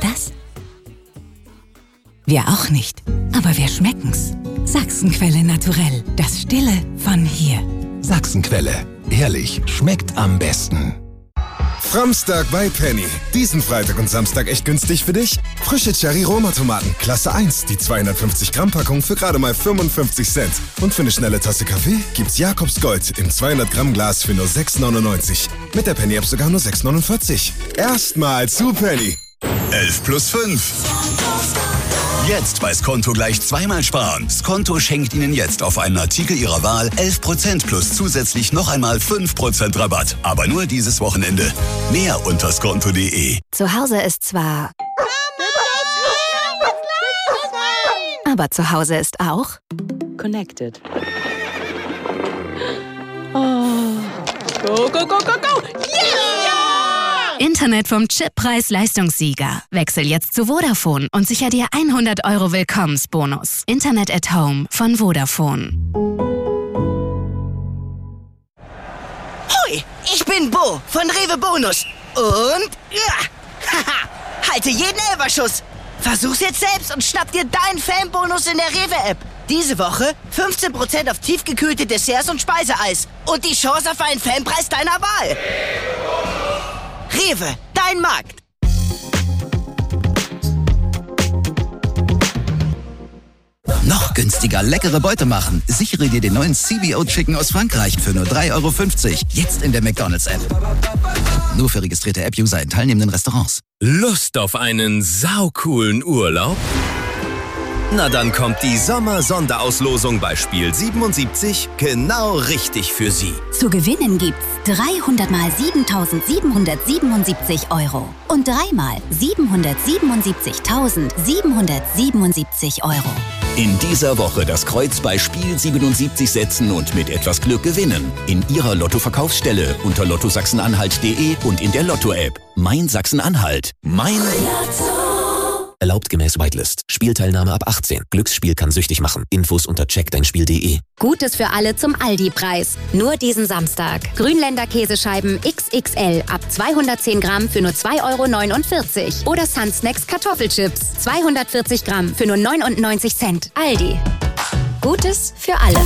das? Wir auch nicht, aber wir schmecken's. Sachsenquelle Naturell, das Stille von hier. Sachsenquelle, ehrlich, schmeckt am besten. Framstag bei Penny. Diesen Freitag und Samstag echt günstig für dich? Frische Cherry-Roma-Tomaten, Klasse 1, die 250-Gramm-Packung für gerade mal 55 Cent. Und für eine schnelle Tasse Kaffee gibt's Jakobs Gold im 200-Gramm-Glas für nur 6,99. Mit der Penny-App sogar nur 6,49. Erstmal zu Penny. 11 plus 5. Jetzt bei Skonto gleich zweimal sparen. Skonto schenkt Ihnen jetzt auf einen Artikel Ihrer Wahl 11% plus zusätzlich noch einmal 5% Rabatt. Aber nur dieses Wochenende. Mehr unter skonto.de. Zu Hause ist zwar... Aber zu Hause ist auch... Connected. Oh. Go, go, go, go, go! Yeah! Internet vom Chippreis-Leistungssieger. Wechsel jetzt zu Vodafone und sicher dir 100 € Willkommensbonus. Internet at Home von Vodafone. Hoi, ich bin Bo von Rewe Bonus. Und... ja, haha, halte jeden Elferschuss. Versuch's jetzt selbst und schnapp dir deinen Fanbonus in der Rewe-App. Diese Woche 15% auf tiefgekühlte Desserts und Speiseeis. Und die Chance auf einen Fanpreis deiner Wahl. Rewe, dein Markt. Noch günstiger leckere Beute machen. Sichere dir den neuen CBO Chicken aus Frankreich für nur 3,50 €. Jetzt in der McDonald's-App. Nur für registrierte App-User in teilnehmenden Restaurants. Lust auf einen saucoolen Urlaub? Na, dann kommt die Sommer-Sonderauslosung bei Spiel 77 genau richtig für Sie. Zu gewinnen gibt's 300 mal 7.777 € und 3 mal 777.777 €. In dieser Woche das Kreuz bei Spiel 77 setzen und mit etwas Glück gewinnen. In Ihrer Lotto-Verkaufsstelle unter lottosachsenanhalt.de und in der Lotto-App. Mein Sachsen-Anhalt. Mein Lotto. Erlaubt gemäß Whitelist. Spielteilnahme ab 18. Glücksspiel kann süchtig machen. Infos unter checkdeinspiel.de. Gutes für alle zum Aldi-Preis. Nur diesen Samstag. Grünländer Käsescheiben XXL ab 210 Gramm für nur 2,49 € Oder Sun Snacks Kartoffelchips 240 Gramm für nur 99 Cent. Aldi. Gutes für alle.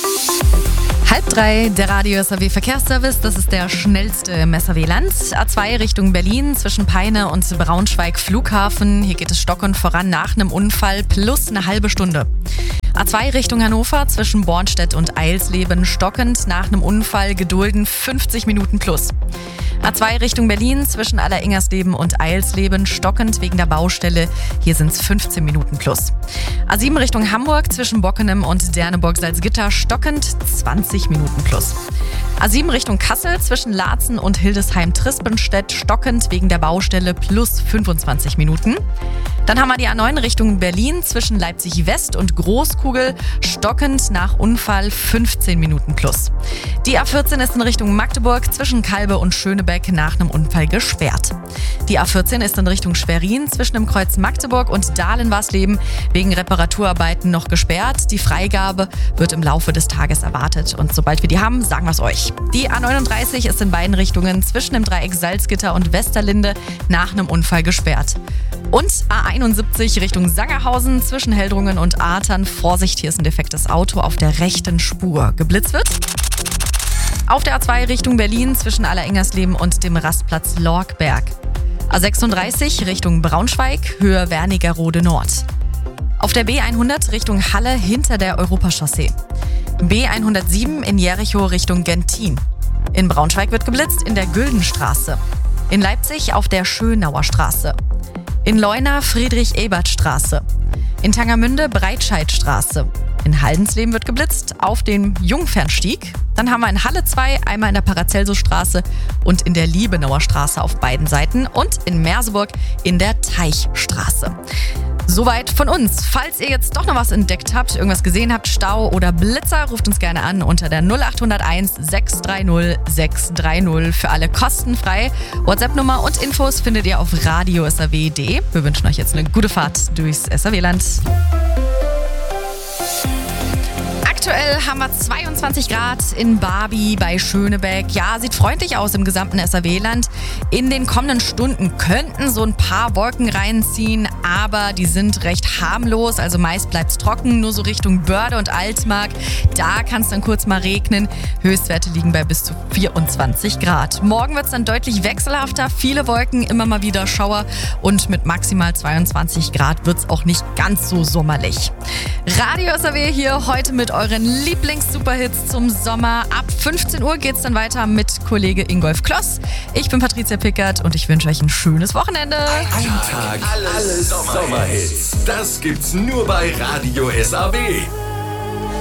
2:30, der Radio SAW Verkehrsservice. Das ist der schnellste im SAW-Land. A2 Richtung Berlin zwischen Peine und Braunschweig Flughafen. Hier geht es stockend voran nach einem Unfall plus eine halbe Stunde. A2 Richtung Hannover zwischen Bornstedt und Eilsleben stockend nach einem Unfall, gedulden 50 Minuten plus. A2 Richtung Berlin zwischen Alleringgersleben und Eilsleben stockend wegen der Baustelle. Hier sind es 15 Minuten plus. A7 Richtung Hamburg zwischen Bockenem und Derneburg-Salzgitter stockend 20 Minuten plus. A7 Richtung Kassel zwischen Laatzen und Hildesheim-Trispenstedt stockend wegen der Baustelle plus 25 Minuten. Dann haben wir die A9 Richtung Berlin zwischen Leipzig-West und Großkugel stockend nach Unfall 15 Minuten plus. Die A14 ist in Richtung Magdeburg zwischen Kalbe und Schönebeck nach einem Unfall gesperrt. Die A14 ist in Richtung Schwerin zwischen dem Kreuz Magdeburg und Dahlen-Warsleben wegen Reparaturarbeiten noch gesperrt. Die Freigabe wird im Laufe des Tages erwartet und sobald wir die haben, sagen wir es euch. Die A39 ist in beiden Richtungen zwischen dem Dreieck Salzgitter und Westerlinde nach einem Unfall gesperrt. Und A71 Richtung Sangerhausen zwischen Heldrungen und Artern. Vorsicht, hier ist ein defektes Auto auf der rechten Spur. Geblitzt wird. Auf der A2 Richtung Berlin zwischen Alleringgersleben und dem Rastplatz Lorkberg. A36 Richtung Braunschweig, Höhe Wernigerode Nord. Auf der B100 Richtung Halle hinter der Europachaussee. B107 in Jericho Richtung Gentin. In Braunschweig wird geblitzt in der Güldenstraße. In Leipzig auf der Schönauer Straße. In Leuna Friedrich-Ebert-Straße. In Tangermünde Breitscheidstraße. In Haldensleben wird geblitzt auf dem Jungfernstieg. Dann haben wir in Halle 2 einmal in der Paracelsus-Straße und in der Liebenauer Straße auf beiden Seiten und in Merseburg in der Teichstraße. Soweit von uns. Falls ihr jetzt doch noch was entdeckt habt, irgendwas gesehen habt, Stau oder Blitzer, ruft uns gerne an unter der 0801 630 630 für alle kostenfrei. WhatsApp-Nummer und Infos findet ihr auf radiosaw.de. Wir wünschen euch jetzt eine gute Fahrt durchs SAW-Land. Aktuell haben wir 22 Grad in Barby bei Schönebeck. Ja, sieht freundlich aus im gesamten SAW-Land. In den kommenden Stunden könnten so ein paar Wolken reinziehen, aber die sind recht harmlos. Also meist bleibt es trocken, nur so Richtung Börde und Altmark. Da kann es dann kurz mal regnen. Höchstwerte liegen bei bis zu 24 Grad. Morgen wird es dann deutlich wechselhafter. Viele Wolken, immer mal wieder Schauer. Und mit maximal 22 Grad wird es auch nicht ganz so sommerlich. Radio SAW hier heute mit euren Lieblings-Superhits zum Sommer. Ab 15 Uhr geht es dann weiter mit Kollege Ingolf Kloss. Ich bin Patricia Pickert und ich wünsche euch ein schönes Wochenende. Ein Tag, alles Sommerhits. Das gibt's nur bei Radio SAW.